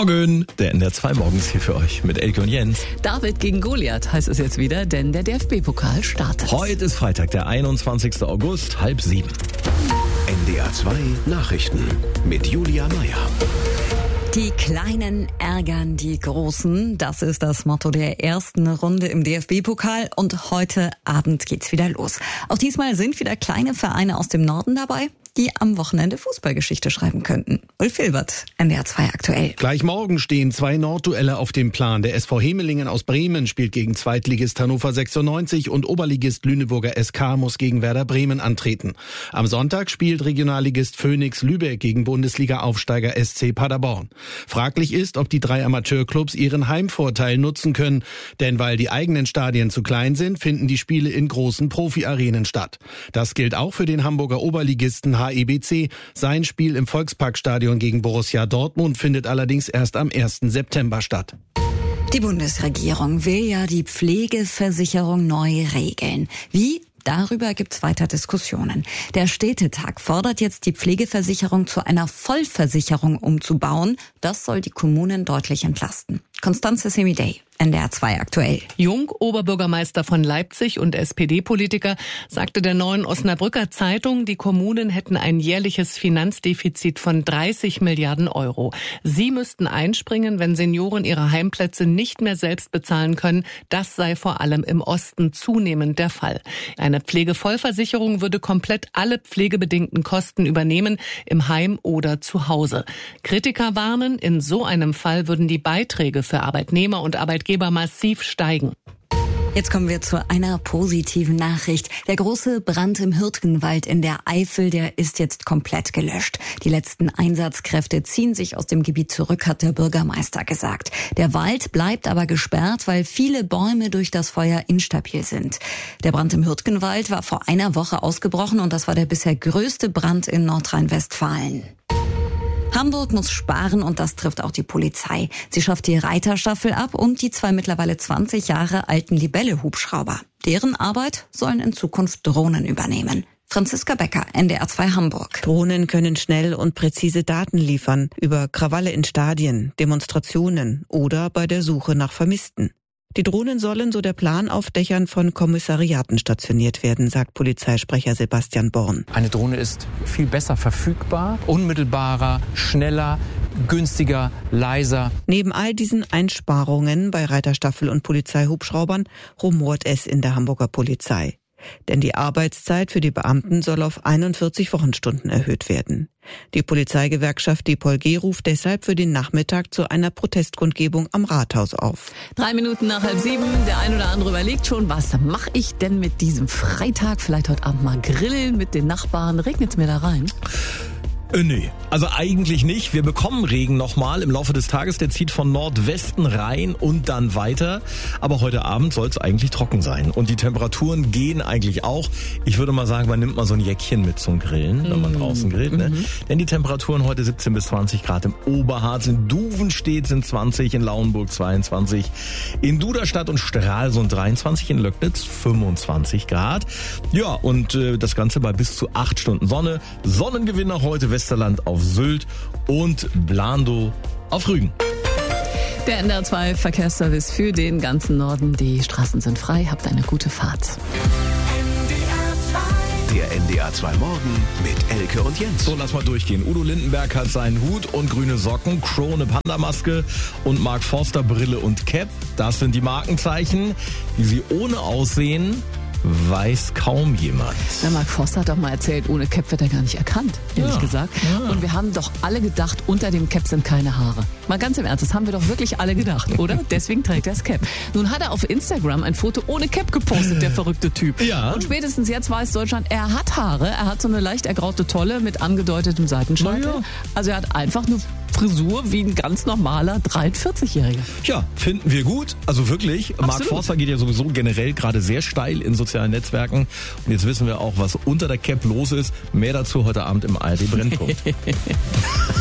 Morgen, der NDR 2 morgens hier für euch mit Elke und Jens. David gegen Goliath heißt es jetzt wieder, denn der DFB-Pokal startet. Heute ist Freitag, der 21. August, 6:30. NDR 2 Nachrichten mit Julia Meyer. Die Kleinen ärgern die Großen. Das ist das Motto der ersten Runde im DFB-Pokal. Und heute Abend geht's wieder los. Auch diesmal sind wieder kleine Vereine aus dem Norden dabei, die am Wochenende Fußballgeschichte schreiben könnten. Ulf Hilbert, NDR 2 aktuell. Gleich morgen stehen 2 Nordduelle auf dem Plan. Der SV Hemelingen aus Bremen spielt gegen Zweitligist Hannover 96 und Oberligist Lüneburger SK muss gegen Werder Bremen antreten. Am Sonntag spielt Regionalligist Phoenix Lübeck gegen Bundesliga-Aufsteiger SC Paderborn. Fraglich ist, ob die 3 Amateurclubs ihren Heimvorteil nutzen können. Denn weil die eigenen Stadien zu klein sind, finden die Spiele in großen Profi-Arenen statt. Das gilt auch für den Hamburger Oberligisten HEBC. Sein Spiel im Volksparkstadion gegen Borussia Dortmund findet allerdings erst am 1. September statt. Die Bundesregierung will ja die Pflegeversicherung neu regeln. Wie? Darüber gibt's weiter Diskussionen. Der Städtetag fordert jetzt, die Pflegeversicherung zu einer Vollversicherung umzubauen. Das soll die Kommunen deutlich entlasten. Constanze Semidey, NDR 2 aktuell. Jung, Oberbürgermeister von Leipzig und SPD-Politiker, sagte der Neuen Osnabrücker Zeitung, die Kommunen hätten ein jährliches Finanzdefizit von 30 Milliarden Euro. Sie müssten einspringen, wenn Senioren ihre Heimplätze nicht mehr selbst bezahlen können. Das sei vor allem im Osten zunehmend der Fall. Eine Pflegevollversicherung würde komplett alle pflegebedingten Kosten übernehmen, im Heim oder zu Hause. Kritiker warnen, in so einem Fall würden die Beiträge für Arbeitnehmer und Arbeitgeber massiv steigen. Jetzt kommen wir zu einer positiven Nachricht. Der große Brand im Hürtgenwald in der Eifel, der ist jetzt komplett gelöscht. Die letzten Einsatzkräfte ziehen sich aus dem Gebiet zurück, hat der Bürgermeister gesagt. Der Wald bleibt aber gesperrt, weil viele Bäume durch das Feuer instabil sind. Der Brand im Hürtgenwald war vor einer Woche ausgebrochen und das war der bisher größte Brand in Nordrhein-Westfalen. Hamburg muss sparen und das trifft auch die Polizei. Sie schafft die Reiterstaffel ab und die 2 mittlerweile 20 Jahre alten Libelle-Hubschrauber. Deren Arbeit sollen in Zukunft Drohnen übernehmen. Franziska Becker, NDR 2 Hamburg. Drohnen können schnell und präzise Daten liefern über Krawalle in Stadien, Demonstrationen oder bei der Suche nach Vermissten. Die Drohnen sollen, so der Plan, auf Dächern von Kommissariaten stationiert werden, sagt Polizeisprecher Sebastian Born. Eine Drohne ist viel besser verfügbar, unmittelbarer, schneller, günstiger, leiser. Neben all diesen Einsparungen bei Reiterstaffel und Polizeihubschraubern rumort es in der Hamburger Polizei. Denn die Arbeitszeit für die Beamten soll auf 41 Wochenstunden erhöht werden. Die Polizeigewerkschaft DPOLG ruft deshalb für den Nachmittag zu einer Protestkundgebung am Rathaus auf. 3 Minuten nach 6:30. Der ein oder andere überlegt schon, was mache ich denn mit diesem Freitag? Vielleicht heute Abend mal grillen mit den Nachbarn. Regnet's mir da rein? Nee, also eigentlich nicht. Wir bekommen Regen nochmal im Laufe des Tages. Der zieht von Nordwesten rein und dann weiter. Aber heute Abend soll es eigentlich trocken sein. Und die Temperaturen gehen eigentlich auch. Ich würde mal sagen, man nimmt mal so ein Jäckchen mit zum Grillen, wenn man draußen grillt. Ne? Denn die Temperaturen heute 17 bis 20 Grad im Oberharz. In Duvenstedt sind 20, in Lauenburg 22. In Duderstadt und Stralsund 23, in Löcknitz 25 Grad. Ja, und das Ganze bei bis zu 8 Stunden Sonne. Sonnengewinner heute Westerland auf Sylt und Blando auf Rügen. Der NDR 2 Verkehrsservice für den ganzen Norden. Die Straßen sind frei. Habt eine gute Fahrt. Der NDR 2 Morgen mit Elke und Jens. So, lass mal durchgehen. Udo Lindenberg hat seinen Hut und grüne Socken, Crow eine Pandamaske und Mark Forster Brille und Cap. Das sind die Markenzeichen. Wie sie ohne aussehen, weiß kaum jemand. Na, Mark Forster hat doch mal erzählt, ohne Cap wird er gar nicht erkannt, ehrlich gesagt. Ja. Und wir haben doch alle gedacht, unter dem Cap sind keine Haare. Mal ganz im Ernst, das haben wir doch wirklich alle gedacht, oder? Deswegen trägt er das Cap. Nun hat er auf Instagram ein Foto ohne Cap gepostet, der verrückte Typ. Ja. Und spätestens jetzt weiß Deutschland, er hat Haare. Er hat so eine leicht ergraute Tolle mit angedeutetem Seitenscheitel. Ja. Also er hat einfach eine Frisur wie ein ganz normaler 43-Jähriger. Ja, finden wir gut. Also wirklich, absolut. Mark Forster geht ja sowieso generell gerade sehr steil in sozialen Netzwerken. Und jetzt wissen wir auch, was unter der Cap los ist. Mehr dazu heute Abend im ARD Brennpunkt.